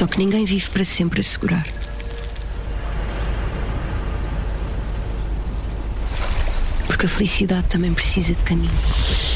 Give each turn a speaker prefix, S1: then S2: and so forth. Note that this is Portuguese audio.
S1: Só que ninguém vive para sempre a segurar. Porque a felicidade também precisa de caminho.